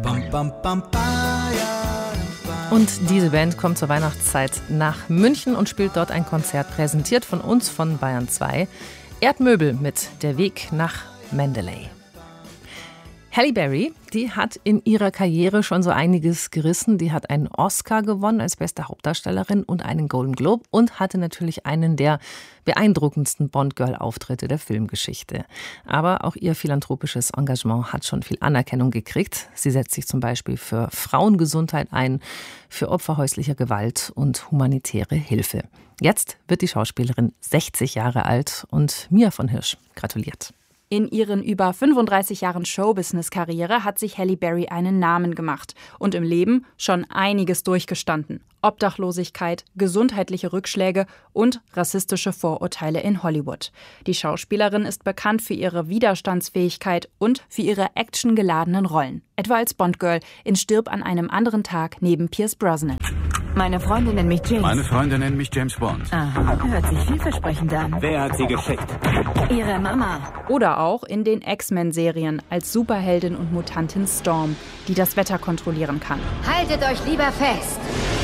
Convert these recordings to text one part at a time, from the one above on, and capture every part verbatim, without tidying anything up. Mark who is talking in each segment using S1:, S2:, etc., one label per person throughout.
S1: Und diese Band kommt zur Weihnachtszeit nach München und spielt dort ein Konzert, präsentiert von uns, von Bayern zwei. Erdmöbel mit Der Weg nach Mandalay. Halle Berry, die hat in ihrer Karriere schon so einiges gerissen. Die hat einen Oscar gewonnen als beste Hauptdarstellerin und einen Golden Globe und hatte natürlich einen der beeindruckendsten Bond-Girl-Auftritte der Filmgeschichte. Aber auch ihr philanthropisches Engagement hat schon viel Anerkennung gekriegt. Sie setzt sich zum Beispiel für Frauengesundheit ein, für Opfer häuslicher Gewalt und humanitäre Hilfe. Jetzt wird die Schauspielerin sechzig Jahre alt und Mia von Hirsch gratuliert.
S2: In ihren über fünfunddreißig Jahren Showbusiness-Karriere hat sich Halle Berry einen Namen gemacht und im Leben schon einiges durchgestanden. Obdachlosigkeit, gesundheitliche Rückschläge und rassistische Vorurteile in Hollywood. Die Schauspielerin ist bekannt für ihre Widerstandsfähigkeit und für ihre actiongeladenen Rollen. Etwa als Bond-Girl in Stirb an einem anderen Tag neben Pierce Brosnan.
S3: Meine Freundin nennt mich James.
S4: Meine Freunde nennen mich James Bond.
S3: Aha, hört sich vielversprechend an.
S4: Wer hat sie geschickt?
S3: Ihre Mama.
S2: Oder auch in den X-Men-Serien als Superheldin und Mutantin Storm, die das Wetter kontrollieren kann.
S5: Haltet euch lieber fest!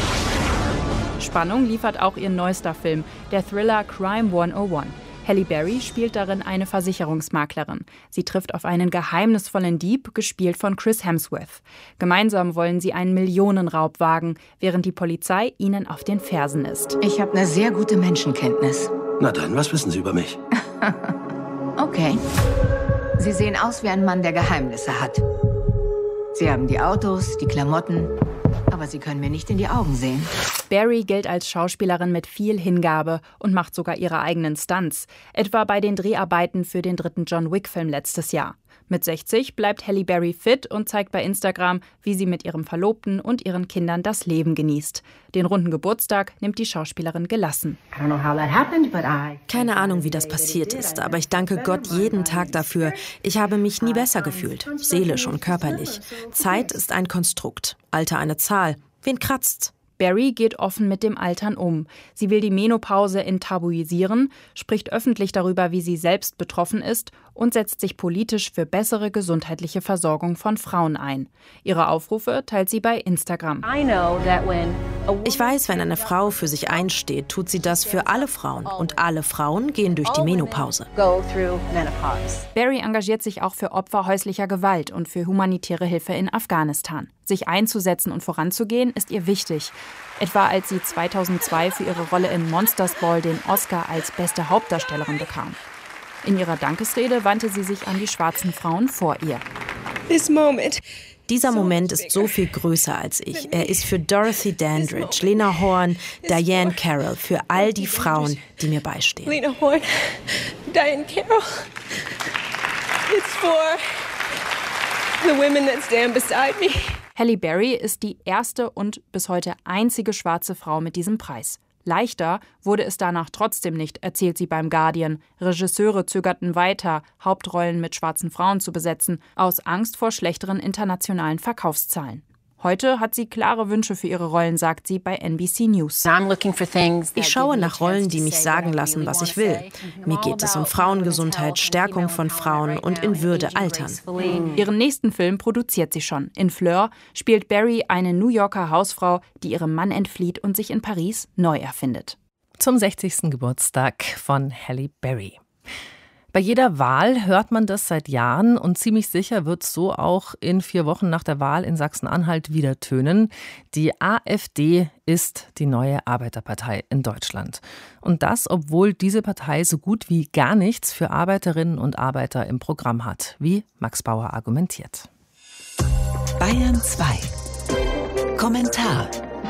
S2: Spannung liefert auch ihr neuester Film, der Thriller Crime hundertundeins. Halle Berry spielt darin eine Versicherungsmaklerin. Sie trifft auf einen geheimnisvollen Dieb, gespielt von Chris Hemsworth. Gemeinsam wollen sie einen Millionenraub wagen, während die Polizei ihnen auf den Fersen ist.
S3: Ich habe eine sehr gute Menschenkenntnis.
S6: Na dann, was wissen Sie über mich?
S3: Okay. Sie sehen aus wie ein Mann, der Geheimnisse hat. Sie haben die Autos, die Klamotten, aber Sie können mir nicht in die Augen sehen.
S2: Berry gilt als Schauspielerin mit viel Hingabe und macht sogar ihre eigenen Stunts. Etwa bei den Dreharbeiten für den dritten John Wick-Film letztes Jahr. Mit sechzig bleibt Halle Berry fit und zeigt bei Instagram, wie sie mit ihrem Verlobten und ihren Kindern das Leben genießt. Den runden Geburtstag nimmt die Schauspielerin gelassen.
S7: Keine Ahnung, wie das passiert ist, aber ich danke Gott jeden Tag dafür. Ich habe mich nie besser gefühlt, seelisch und körperlich. Zeit ist ein Konstrukt, Alter eine Zahl. Wen kratzt's?
S2: Berry geht offen mit dem Altern um. Sie will die Menopause enttabuisieren, spricht öffentlich darüber, wie sie selbst betroffen ist und setzt sich politisch für bessere gesundheitliche Versorgung von Frauen ein. Ihre Aufrufe teilt sie bei Instagram.
S7: Ich weiß, wenn eine Frau für sich einsteht, tut sie das für alle Frauen. Und alle Frauen gehen durch die Menopause.
S2: Berry engagiert sich auch für Opfer häuslicher Gewalt und für humanitäre Hilfe in Afghanistan. Sich einzusetzen und voranzugehen, ist ihr wichtig. Etwa als sie zweitausendzwei für ihre Rolle in Monsters Ball den Oscar als beste Hauptdarstellerin bekam. In ihrer Dankesrede wandte sie sich an die schwarzen Frauen vor ihr.
S7: Dieser Moment ist so viel größer als ich. Er ist für Dorothy Dandridge, Lena Horne, Diane Carroll, für all die Frauen, die mir beistehen.
S8: Lena Horne, Diane Carroll. It's for the women that stand beside me.
S2: Halle Berry ist die erste und bis heute einzige schwarze Frau mit diesem Preis. Leichter wurde es danach trotzdem nicht, erzählt sie beim Guardian. Regisseure zögerten weiter, Hauptrollen mit schwarzen Frauen zu besetzen, aus Angst vor schlechteren internationalen Verkaufszahlen. Heute hat sie klare Wünsche für ihre Rollen, sagt sie bei N B C News.
S7: Ich schaue nach Rollen, die mich sagen lassen, was ich will. Mir geht es um Frauengesundheit, Stärkung von Frauen und in Würde altern.
S2: Ihren nächsten Film produziert sie schon. In Fleur spielt Berry eine New Yorker Hausfrau, die ihrem Mann entflieht und sich in Paris neu erfindet.
S1: Zum sechzigsten Geburtstag von Halle Berry. Bei jeder Wahl hört man das seit Jahren und ziemlich sicher wird es so auch in vier Wochen nach der Wahl in Sachsen-Anhalt wieder tönen. Die AfD ist die neue Arbeiterpartei in Deutschland. Und das, obwohl diese Partei so gut wie gar nichts für Arbeiterinnen und Arbeiter im Programm hat, wie Max Bauer argumentiert.
S9: Bayern zwei. Kommentar.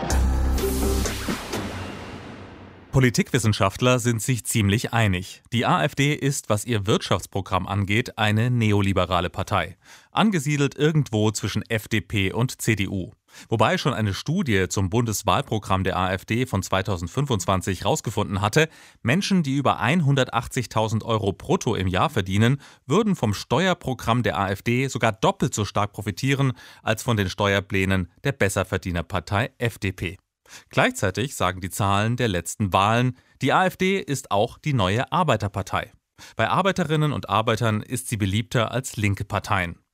S10: Politikwissenschaftler sind sich ziemlich einig. Die AfD ist, was ihr Wirtschaftsprogramm angeht, eine neoliberale Partei. Angesiedelt irgendwo zwischen F D P und C D U. Wobei schon eine Studie zum Bundeswahlprogramm der AfD von zweitausendfünfundzwanzig herausgefunden hatte, Menschen, die über hundertachtzigtausend Euro brutto im Jahr verdienen, würden vom Steuerprogramm der AfD sogar doppelt so stark profitieren als von den Steuerplänen der Besserverdienerpartei F D P. Gleichzeitig sagen die Zahlen der letzten Wahlen, die AfD ist auch die neue Arbeiterpartei. Bei Arbeiterinnen und Arbeitern ist sie beliebter als linke Parteien.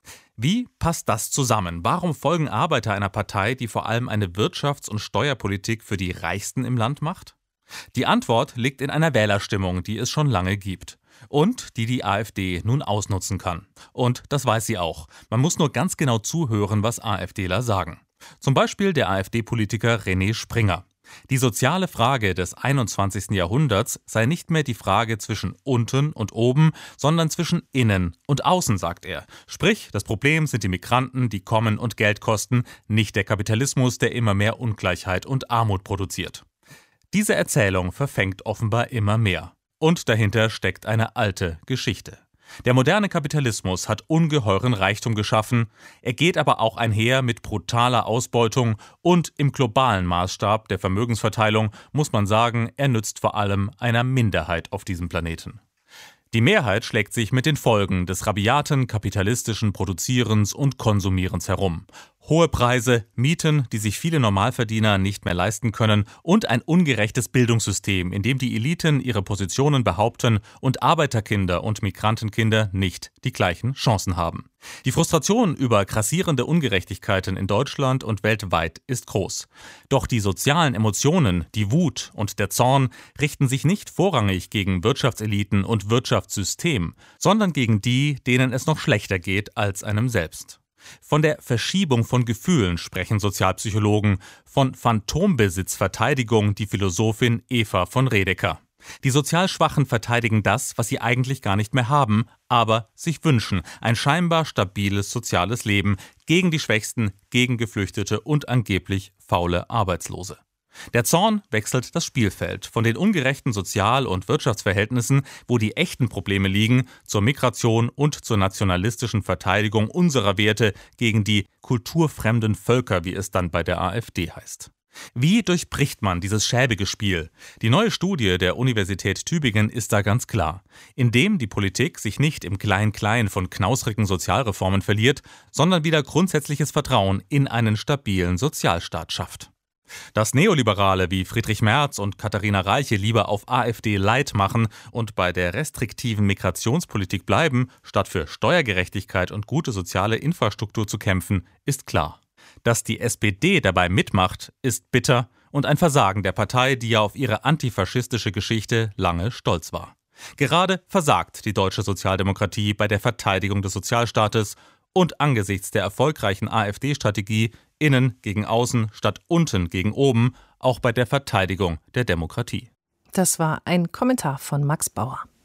S10: Wie passt das zusammen? Warum folgen Arbeiter einer Partei, die vor allem eine Wirtschafts- und Steuerpolitik für die Reichsten im Land macht? Die Antwort liegt in einer Wählerstimmung, die es schon lange gibt. Und die die AfD nun ausnutzen kann. Und das weiß sie auch. Man muss nur ganz genau zuhören, was AfDler sagen. Zum Beispiel der AfD-Politiker René Springer. Die soziale Frage des einundzwanzigsten Jahrhunderts sei nicht mehr die Frage zwischen unten und oben, sondern zwischen innen und außen, sagt er. Sprich, das Problem sind die Migranten, die kommen und Geld kosten, nicht der Kapitalismus, der immer mehr Ungleichheit und Armut produziert. Diese Erzählung verfängt offenbar immer mehr. Und dahinter steckt eine alte Geschichte. Der moderne Kapitalismus hat ungeheuren Reichtum geschaffen, er geht aber auch einher mit brutaler Ausbeutung und im globalen Maßstab der Vermögensverteilung muss man sagen, er nützt vor allem einer Minderheit auf diesem Planeten. Die Mehrheit schlägt sich mit den Folgen des rabiaten kapitalistischen Produzierens und Konsumierens herum. Hohe Preise, Mieten, die sich viele Normalverdiener nicht mehr leisten können und ein ungerechtes Bildungssystem, in dem die Eliten ihre Positionen behaupten und Arbeiterkinder und Migrantenkinder nicht die gleichen Chancen haben. Die Frustration über grassierende Ungerechtigkeiten in Deutschland und weltweit ist groß. Doch die sozialen Emotionen, die Wut und der Zorn richten sich nicht vorrangig gegen Wirtschaftseliten und Wirtschaftssystem, sondern gegen die, denen es noch schlechter geht als einem selbst. Von der Verschiebung von Gefühlen sprechen Sozialpsychologen, von Phantombesitzverteidigung die Philosophin Eva von Redeker. Die Sozialschwachen verteidigen das, was sie eigentlich gar nicht mehr haben, aber sich wünschen, ein scheinbar stabiles soziales Leben gegen die Schwächsten, gegen Geflüchtete und angeblich faule Arbeitslose. Der Zorn wechselt das Spielfeld von den ungerechten Sozial- und Wirtschaftsverhältnissen, wo die echten Probleme liegen, zur Migration und zur nationalistischen Verteidigung unserer Werte gegen die kulturfremden Völker, wie es dann bei der AfD heißt. Wie durchbricht man dieses schäbige Spiel? Die neue Studie der Universität Tübingen ist da ganz klar. Indem die Politik sich nicht im Klein-Klein von knausrigen Sozialreformen verliert, sondern wieder grundsätzliches Vertrauen in einen stabilen Sozialstaat schafft. Dass Neoliberale wie Friedrich Merz und Katharina Reiche lieber auf AfD-Light machen und bei der restriktiven Migrationspolitik bleiben, statt für Steuergerechtigkeit und gute soziale Infrastruktur zu kämpfen, ist klar. Dass die S P D dabei mitmacht, ist bitter und ein Versagen der Partei, die ja auf ihre antifaschistische Geschichte lange stolz war. Gerade versagt die deutsche Sozialdemokratie bei der Verteidigung des Sozialstaates und angesichts der erfolgreichen AfD-Strategie innen gegen außen statt unten gegen oben auch bei der Verteidigung der Demokratie.
S1: Das war ein Kommentar von Max Bauer.